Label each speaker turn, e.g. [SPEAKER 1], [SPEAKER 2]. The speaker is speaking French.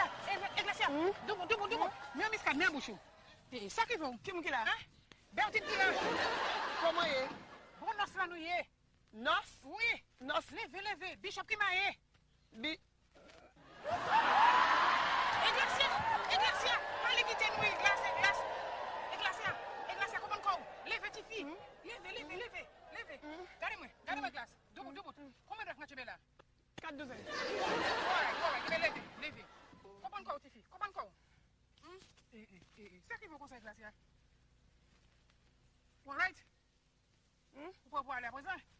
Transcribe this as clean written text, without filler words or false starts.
[SPEAKER 1] Glacia. Double. Mieux mis qu'à bouche. Et ça qui vont. Qui m'ont qui là? Hein? Ben, tu dis là.
[SPEAKER 2] Comment est?
[SPEAKER 1] Bon, nos là nous y est.
[SPEAKER 2] Nos?
[SPEAKER 1] Oui.
[SPEAKER 2] Nos.
[SPEAKER 1] Levez. Bishop qui m'a est. Glacia. Allez vite, nous, Glacia, comment qu'on? Levez, tes filles. Levez. Gardez-moi, glace. Double. Combien d'heures tu es là?
[SPEAKER 2] 4 12 ans.
[SPEAKER 1] Ouais, levez. Comment qu'on, tes filles? Comment qu'on? C'est qui vous conseille, Glacia? All right? Vous pouvez aller à présent?